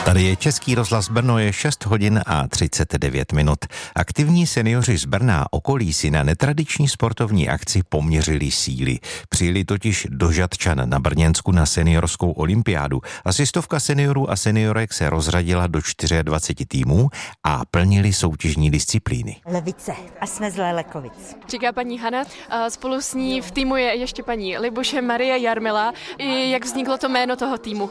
Tady je Český rozhlas Brno, je 6 hodin a 39 minut. Aktivní seniori z Brna a okolí si na netradiční sportovní akci poměřili síly. Přijeli totiž do Žatčan na Brněnsku na seniorskou olympiádu. Asi 100 seniorů a seniorek se rozřadila do 24 týmů a plnili soutěžní disciplíny. Levice a jsme z Lélekovic. Říká paní Hana. Spolu s ní v týmu je ještě paní Libuše Marie Jarmila. Jak vzniklo to jméno toho týmu?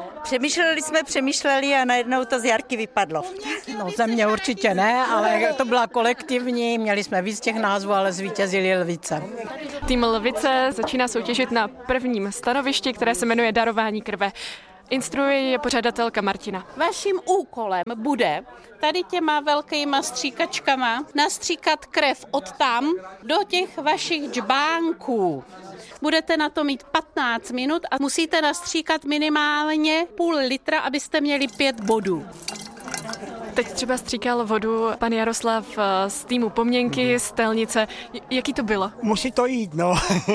Přemýšleli a najednou to z Jarky vypadlo. No ze mě určitě ne, ale to byla kolektivní, měli jsme víc těch názvů, ale zvítězili Lvice. Tým Lvice začíná soutěžit na prvním stanovišti, které se jmenuje Darování krve. Instruuje je pořadatelka Martina. Vaším úkolem bude tady těma velkýma stříkačkama nastříkat krev od tam do těch vašich džbánků. Budete na to mít 15 minut a musíte nastříkat minimálně půl litra, abyste měli 5 bodů. Teď třeba stříkal vodu pan Jaroslav z týmu Poměnky, z Telnice. Jaký to bylo? Musí to jít, no.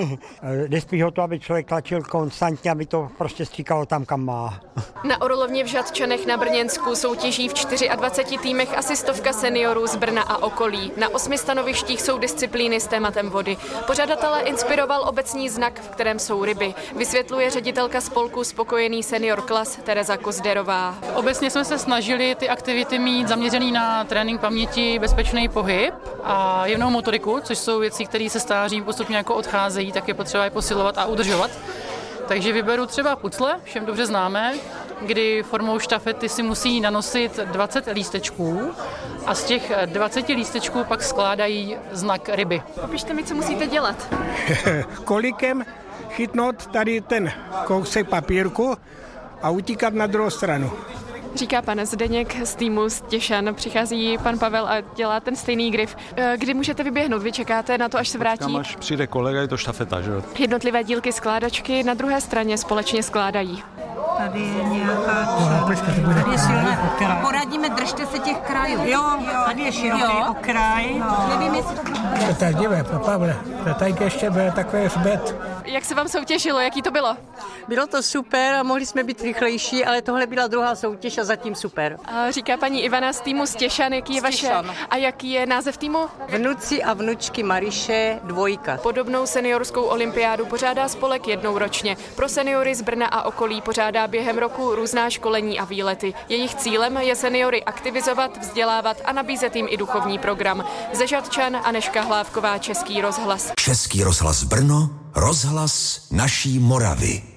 Jde spíš o to, aby člověk tlačil konstantně, aby to prostě stříkalo tam, kam má. Na Orlovně v Žatčanech na Brněnsku soutěží v 24 týmech asi 100 seniorů z Brna a okolí. Na 8 stanovištích jsou disciplíny s tématem vody. Pořadatele inspiroval obecní znak, v kterém jsou ryby. Vysvětluje ředitelka spolku Spokojený senior klas Tereza Kozderová. Obecně jsme se snažili ty aktivity mít zaměřený na trénink paměti, bezpečný pohyb a jemnou motoriku, což jsou věci, které se stářím postupně jako odcházejí, tak je potřeba je posilovat a udržovat. Takže vyberu třeba pucle, všem dobře známé, kdy formou štafety si musí nanosit 20 lístečků a z těch 20 lístečků pak skládají znak ryby. Popište mi, co musíte dělat. Kolikem chytnout tady ten kousek papírku a utíkat na druhou stranu. Říká pan Zdeněk z týmu z Těšan. Přichází pan Pavel a dělá ten stejný grif. Kdy můžete vyběhnout? Vy čekáte na to, až se vrátí? Počkám, až přijde kolega, je to štafeta, že jo? Jednotlivé dílky skládačky na druhé straně společně skládají. Tady je nějaká tady je silná. Poradíme, držte se těch krajů. Jo, tady je široký okraj. Nevím, jestli To tak dívej, Pavle, to tady ještě byl takový hřbet. Jak se vám soutěžilo? Jaký to bylo? Bylo to super a mohli jsme být rychlejší, ale tohle byla druhá soutěž a zatím super. Říká paní Ivana z týmu z Těšan. Jaký je vaše a jaký je název týmu? Vnuci a vnučky Mariše 2. Podobnou seniorskou olympiádu pořádá spolek jednou ročně. Pro seniory z Brna a okolí pořádá během roku různá školení a výlety. Jejich cílem je seniory aktivizovat, vzdělávat a nabízet jim i duchovní program. Ze Žatčan Anežka Hlávková, Český rozhlas. Český rozhlas Brno, rozhlas naší Moravy.